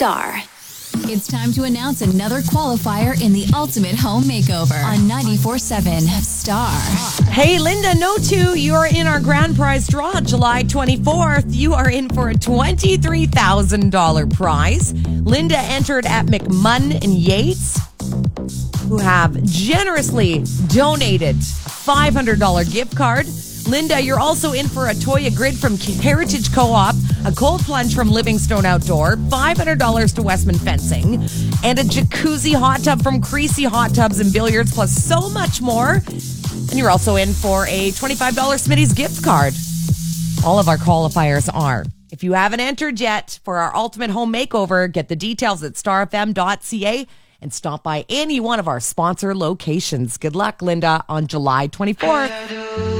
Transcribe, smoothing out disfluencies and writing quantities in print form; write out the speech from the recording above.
Star. It's time to announce another qualifier in the ultimate home makeover on 94.7 Star. Hey, Linda, no two. You are in our grand prize draw July 24th. You are in for a $23,000 prize. Linda entered at McMunn and Yates, who have generously donated a $500 gift card. Linda, you're also in for a Toya Grid from Heritage Co-op, a cold plunge from Livingstone Outdoor, $500 to Westman Fencing, and a jacuzzi hot tub from Creasy Hot Tubs and Billiards, plus so much more. And you're also in for a $25 Smitty's gift card. All of our qualifiers are. If you haven't entered yet for our ultimate home makeover, get the details at starfm.ca and stop by any one of our sponsor locations. Good luck, Linda, on July 24th.